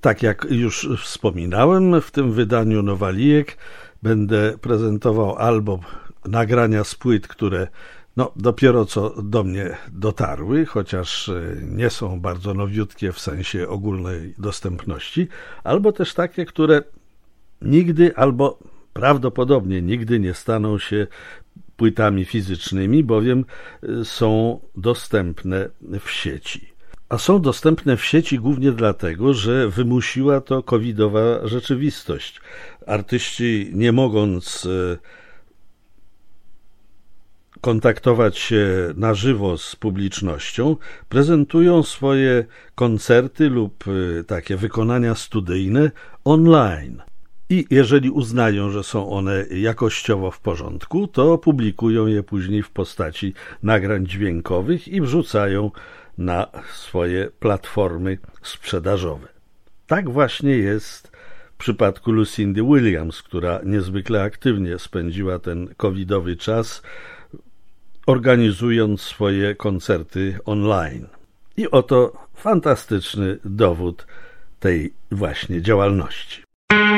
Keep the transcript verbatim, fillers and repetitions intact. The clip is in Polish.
Tak jak już wspominałem, w tym wydaniu Nowalijek będę prezentował album nagrania z płyt, które no, dopiero co do mnie dotarły, chociaż nie są bardzo nowiutkie w sensie ogólnej dostępności, albo też takie, które nigdy albo prawdopodobnie nigdy nie staną się płytami fizycznymi, bowiem są dostępne w sieci. A są dostępne w sieci głównie dlatego, że wymusiła to covidowa rzeczywistość. Artyści, nie mogąc kontaktować się na żywo z publicznością, prezentują swoje koncerty lub takie wykonania studyjne online. I jeżeli uznają, że są one jakościowo w porządku, to publikują je później w postaci nagrań dźwiękowych i wrzucają na swoje platformy sprzedażowe. Tak właśnie jest w przypadku Lucindy Williams, która niezwykle aktywnie spędziła ten covidowy czas, organizując swoje koncerty online. I oto fantastyczny dowód tej właśnie działalności.